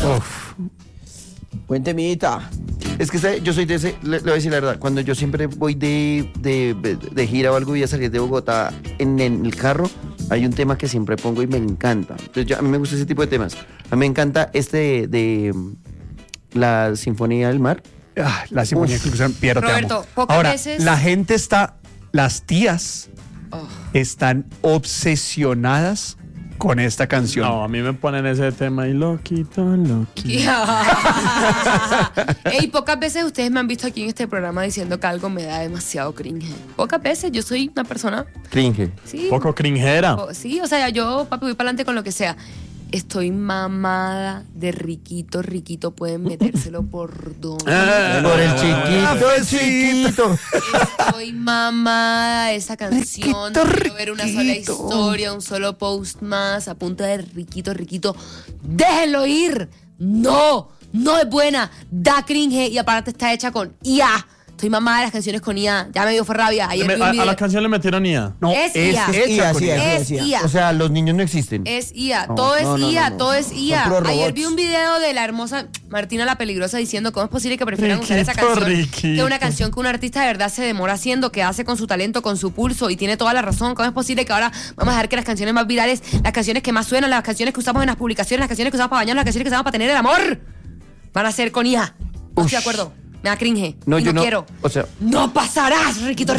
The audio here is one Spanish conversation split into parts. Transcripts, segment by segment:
Cuéntemita. Es que yo soy de ese, le voy a decir la verdad, cuando yo siempre voy de gira o algo y voy a salir de Bogotá en el carro, hay un tema que siempre pongo y me encanta. Entonces a mí me gusta ese tipo de temas. A mí me encanta de la Sinfonía del Mar. La Sinfonía del Mar, Piero, te amo. Roberto, pocas Ahora, veces... la gente las tías están obsesionadas con esta canción. No, a mí me ponen ese tema y lo quito. Ey, pocas veces ustedes me han visto aquí en este programa diciendo que algo me da demasiado cringe. Pocas veces, yo soy una persona... Cringe. Sí. Poco cringera. Sí, o sea, yo, papi, voy para adelante con lo que sea. Estoy mamada de Riquito. Riquito, pueden metérselo por donde. Por el chiquito. Estoy mamada de esa canción. No quiero ver una sola historia, un solo post más a punta de Riquito. ¡Déjenlo ir! ¡No! No es buena. Da cringe y aparte está hecha con IA. Estoy mamada de las canciones con IA. Ya me dio rabia. Ayer vi un video. A la canción le metieron IA. No, es IA. Es IA. O sea, los niños no existen. Es IA, No, todo es no, IA, no. todo es IA. Son puros Ayer robots. vi un video de la hermosa Martina la Peligrosa diciendo cómo es posible que prefieran usar esa Riquito, canción Riquito. que una canción que un artista de verdad se demora haciendo, que hace con su talento, con su pulso, y tiene toda la razón. ¿Cómo es posible que ahora vamos a dejar que las canciones más virales, las canciones que más suenan, las canciones que usamos en las publicaciones, las canciones que usamos para bañarnos, las canciones que usamos para tener el amor, van a ser con IA? No estoy de acuerdo. Me da cringe. No, y yo no no, quiero. o sea, ¡No pasarás, Riquito!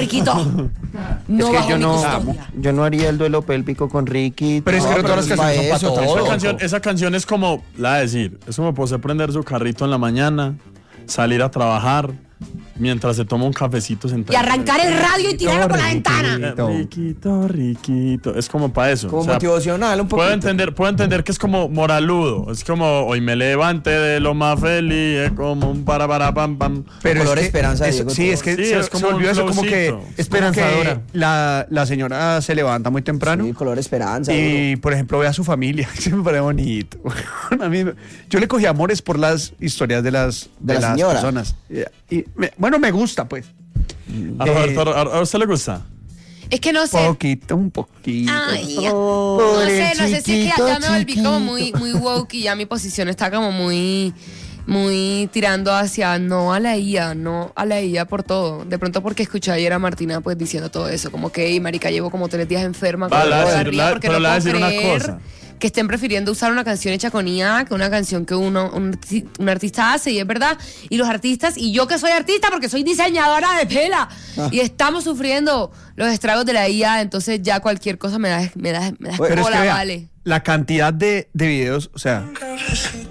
No es que bajo mi custodia. yo no haría el duelo pélvico con Ricky. Pero es que no todas las canciones son para todo. Esa canción es como, la de decir, es como poder prender su carrito en la mañana, salir a trabajar, mientras se toma un cafecito sentado. Y arrancar el radio y tirarlo por la ventana. Riquito. Es como para eso. Como o sea, motivacional, un poquito. puedo entender que es como moraludo. Es como hoy me levante de lo más feliz, es como un para pam pam. Pero Color es que esperanza, eso, Diego, sí, todo. es que Sí, se, es como se volvió un eso como que flowcito. Esperanzadora. La señora se levanta muy temprano Sí, color esperanza. y, por ejemplo, ve a su familia. Se me parece bonito. A mí, yo le cogí amores por las historias de las señora. personas. Bueno, me gusta, pues. A Roberto, ¿a usted le gusta? Es que no sé. Un poquito. Ay, no sé si es que ya me volví como muy woke y ya mi posición está como muy tirando hacia no a la IA por todo. De pronto porque escuché ayer a Martina pues diciendo todo eso, como que, hey, marica, llevo como 3 días enferma. Va, con la todo voy a de decir- arriba, la- porque pero no la voy a puedo decir una creer cosa. que estén prefiriendo usar una canción hecha con IA que una canción que un artista hace, y es verdad. Y los artistas, y yo que soy artista porque soy diseñadora de pela, y estamos sufriendo los estragos de la IA, entonces ya cualquier cosa me da Pero es que cola, vea, vale. la cantidad de videos, o sea,